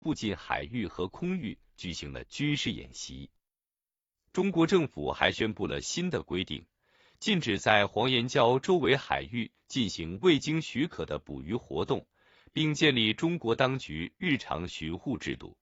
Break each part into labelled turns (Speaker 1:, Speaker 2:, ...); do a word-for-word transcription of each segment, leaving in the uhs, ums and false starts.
Speaker 1: 附近海域和空域举行了军事演习。中国政府还宣布了新的规定，禁止在黄岩礁周围海域进行未经许可的捕鱼活动，并建立中国当局日常巡护制度。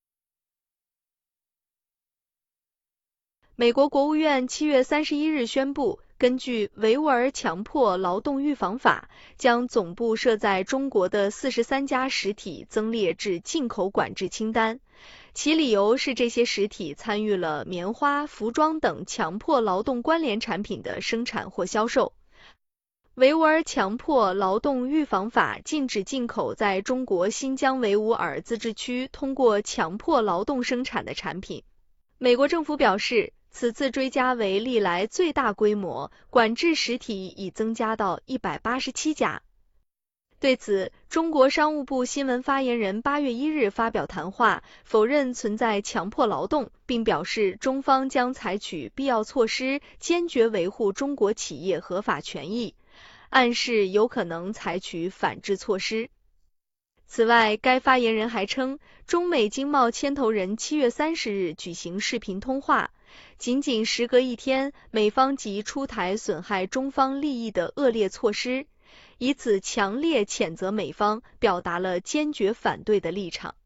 Speaker 2: 美国国务院七月三十一日宣布，根据维吾尔强迫劳动预防法，将总部设在中国的四十三家实体增列至进口管制清单，其理由是这些实体参与了棉花、服装等强迫劳动关联产品的生产或销售。维吾尔强迫劳动预防法禁止进口在中国新疆维吾尔自治区通过强迫劳动生产的产品。美国政府表示，此次追加为历来最大规模，管制实体已增加到一百八十七家。对此，中国商务部新闻发言人八月一日发表谈话，否认存在强迫劳动，并表示中方将采取必要措施，坚决维护中国企业合法权益，暗示有可能采取反制措施。此外，该发言人还称，中美经贸牵头人七月三十日举行视频通话，仅仅时隔一天，美方即出台损害中方利益的恶劣措施，以此强烈谴责美方，表达了坚决反对的立场。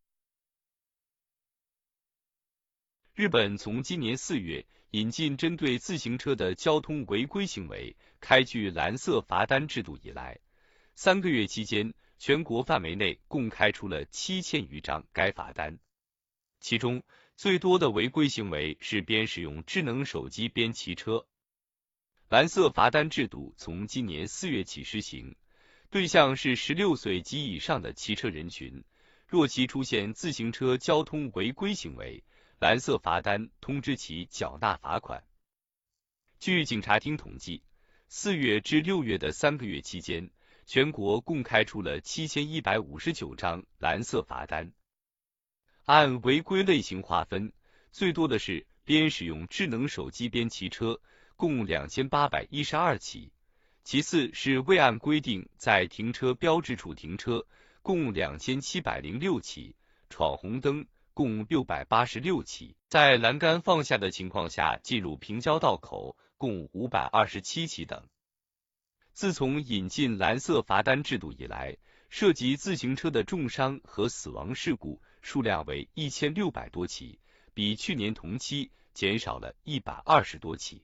Speaker 1: 日本从今年四月引进针对自行车的交通违规行为开具蓝色罚单制度以来，三个月期间，全国范围内共开出了七千余张该罚单，其中最多的违规行为是边使用智能手机边骑车。蓝色罚单制度从今年四月起施行，对象是十六岁及以上的骑车人群，若其出现自行车交通违规行为，蓝色罚单通知其缴纳罚款。据警察厅统计，四月至六月的三个月期间，全国共开出了七千一百五十九张蓝色罚单。按违规类型划分，最多的是边使用智能手机边骑车，共两千八百一十二起，其次是未按规定在停车标志处停车，共两千七百零六起，闯红灯共六百八十六起，在栏杆放下的情况下进入平交道口共五百二十七起等。自从引进蓝色罚单制度以来，涉及自行车的重伤和死亡事故数量为一千六百多起，比去年同期减少了一百二十多起。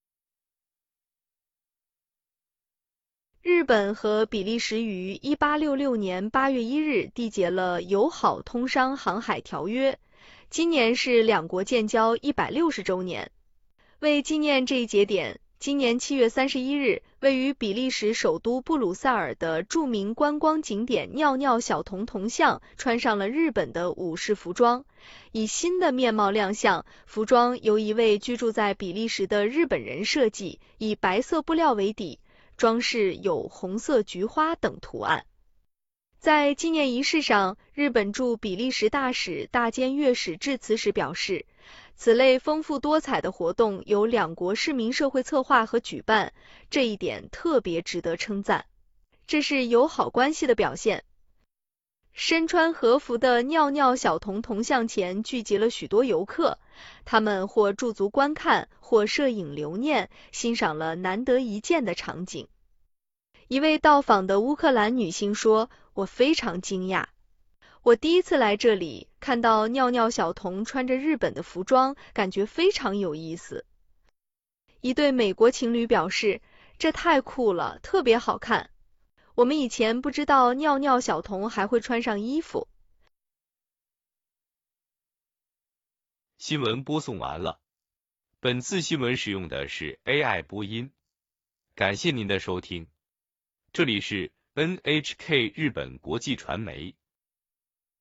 Speaker 2: 日本和比利时于一八六六年八月一日缔结了友好通商航海条约，今年是两国建交一百六十周年。为纪念这一节点，今年七月三十一日，位于比利时首都布鲁塞尔的著名观光景点尿尿小童铜像穿上了日本的武士服装，以新的面貌亮相。服装由一位居住在比利时的日本人设计，以白色布料为底，装饰有红色菊花等图案。在纪念仪式上，日本驻比利时大使大间悦史致辞时表示，此类丰富多彩的活动由两国市民社会策划和举办，这一点特别值得称赞，这是友好关系的表现。身穿和服的尿尿小童铜像前聚集了许多游客，他们或驻足观看，或摄影留念，欣赏了难得一见的场景。一位到访的乌克兰女性说，我非常惊讶，我第一次来这里，看到尿尿小童穿着日本的服装，感觉非常有意思。一对美国情侣表示，这太酷了，特别好看。我们以前不知道尿尿小童还会穿上衣服。
Speaker 1: 新闻播送完了，本次新闻使用的是 A I 播音，感谢您的收听。这里是 N H K 日本国际传媒。